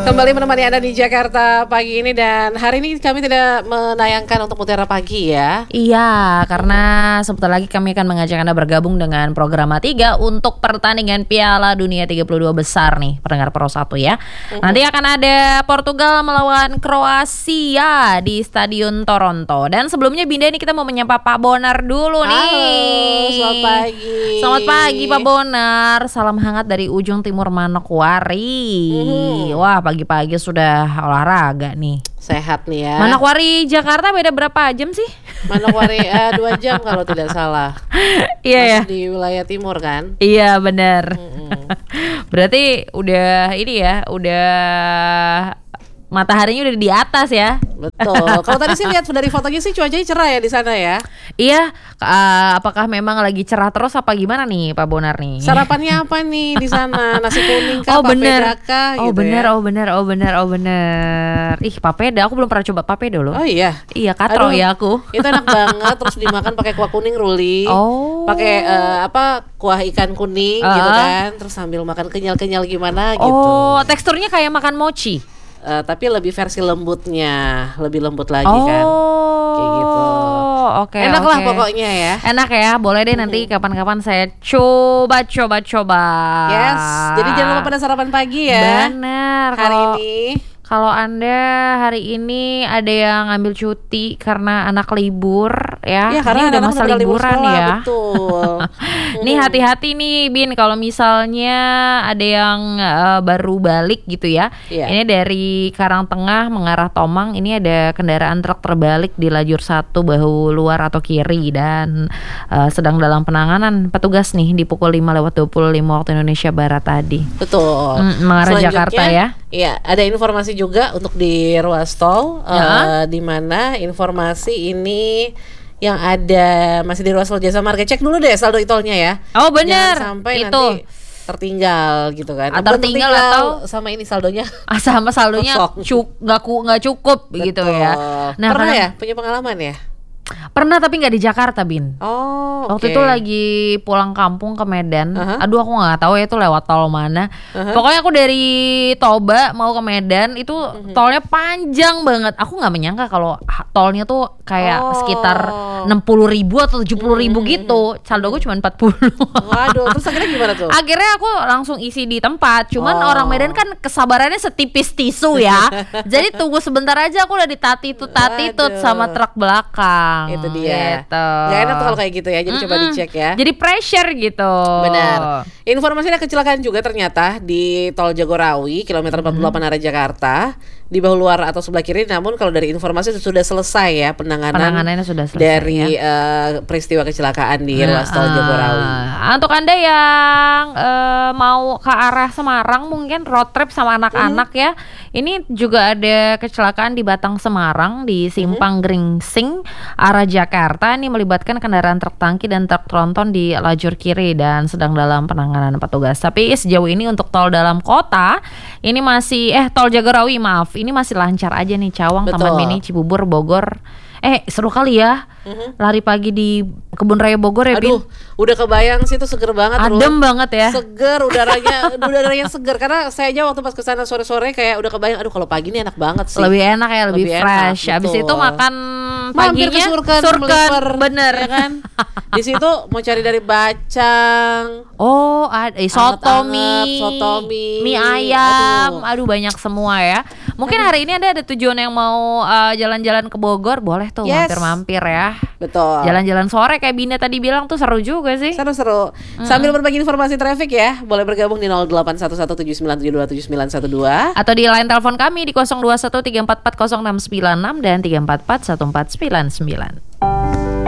Kembali menemani Anda di Jakarta pagi ini, dan hari ini kami tidak menayangkan untuk Mutiara Pagi ya. Iya, karena sebentar lagi kami akan mengajak Anda bergabung dengan program 3 untuk pertandingan Piala Dunia 32 besar nih, pendengar Pro 1 ya. Nanti akan ada Portugal melawan Kroasia di Stadion Toronto. Dan sebelumnya Binda, ini kita mau menyapa Pak Bonar dulu nih. Halo, selamat pagi. Selamat pagi Pak Bonar. Salam hangat dari ujung timur Manokwari. Wah, pagi-pagi sudah olahraga nih. Sehat nih ya. Manokwari Jakarta beda berapa jam sih? Manokwari 2 jam kalau tidak salah. Iya ya. Di wilayah timur kan? Iya benar. Berarti udah ini ya, udah mataharinya udah di atas ya. Betul. Kalau tadi sih lihat dari fotonya sih cuacanya cerah ya di sana ya. Iya, apakah memang lagi cerah terus apa gimana nih Pak Bonar nih? Sarapannya apa nih di sana? Nasi kuning kah? Oh bener. Gitu Oh bener. Ih, papeda, aku belum pernah coba papeda loh. Oh iya. Iya, katro ya aku. Itu enak banget, terus dimakan pakai kuah kuning ruli. Oh. Pakai kuah ikan kuning gitu kan, terus sambil makan kenyal-kenyal gimana gitu. Oh, teksturnya kayak makan mochi. Tapi lebih versi lembutnya, lebih lembut lagi kan, kayak gitu. Oke. Enak lah pokoknya ya. Enak ya, boleh deh nanti kapan-kapan saya coba. Yes, jadi jangan lupa pada sarapan pagi ya. Bener. Hari ini. Kalau Anda hari ini ada yang ngambil cuti karena anak libur ya, karena ini udah masa liburan sekolah, ya. Betul. Nih hati-hati nih Bin, kalau misalnya ada yang baru balik gitu ya. Ini dari Karangtengah mengarah Tomang, ini ada kendaraan truk terbalik di lajur 1 bahu luar atau kiri, dan sedang dalam penanganan petugas nih di pukul 5:25 waktu Indonesia Barat tadi. Betul. Mengarah Jakarta ya. Iya, ada informasi juga untuk di ruas tol, di mana informasi ini yang ada masih di ruas tol Jasa Marga. Cek dulu deh saldo tolnya ya. Oh benar. Jangan sampai itu nanti tertinggal gitu kan. Atau tertinggal atau sama ini saldonya. Sama saldonya nggak cukup. Betul. Gitu ya. Nah, pernah ya punya pengalaman ya? Pernah, tapi nggak di Jakarta Bin. Waktu itu lagi pulang kampung ke Medan. Aduh, aku nggak tahu ya itu lewat tol mana. Pokoknya aku dari Toba mau ke Medan itu tolnya panjang banget. Aku nggak menyangka kalau tolnya tuh kayak sekitar 60.000 atau 70.000 gitu. Saldo gue cuma 40. Waduh, terus akhirnya gimana tuh? Akhirnya aku langsung isi di tempat. Cuman orang Medan kan kesabarannya setipis tisu ya. Jadi tunggu sebentar aja aku udah ditatitut sama truk belakang. Itu dia. Gitu. Gak enak tuh kalau kayak gitu ya. Jadi coba dicek ya. Jadi pressure gitu. Benar. Informasi ada kecelakaan juga ternyata di Tol Jagorawi kilometer 48 arah Jakarta di bahu luar atau sebelah kiri. Namun kalau dari informasi sudah selesai ya penanganannya sudah selesai dari peristiwa kecelakaan di ruas Tol Jagorawi. Untuk Anda yang mau ke arah Semarang mungkin road trip sama anak-anak ya. Ini juga ada kecelakaan di Batang Semarang di Simpang Gringsing arah Jakarta. Ini melibatkan kendaraan truk tangki dan truk tronton di lajur kiri dan sedang dalam penanganan petugas. Tapi sejauh ini untuk tol dalam kota ini masih tol Jagorawi ini masih lancar aja nih. Cawang, Taman Mini, Cibubur, Bogor. Seru kali ya. Lari pagi di Kebun Raya Bogor ya. Aduh, udah kebayang sih, itu seger banget. Adem banget ya. Seger, udaranya seger. Karena saya aja waktu pas kesana sore-sore kayak udah kebayang, aduh kalau pagi ini enak banget sih. Lebih enak ya, lebih fresh. Enak, abis itu makan paginya ke Surken, bener ya kan. Di situ mau cari dari bacang. Ada sotomi, mie ayam. Aduh banyak semua ya. Mungkin hari ini ada tujuan yang mau jalan-jalan ke Bogor, boleh tuh mampir-mampir ya. Betul. Jalan-jalan sore kayak Binda tadi bilang tuh seru juga sih. Seru. Sambil berbagi informasi traffic ya, boleh bergabung di 081179727912 atau di line telepon kami di 0213440696 dan 3441499.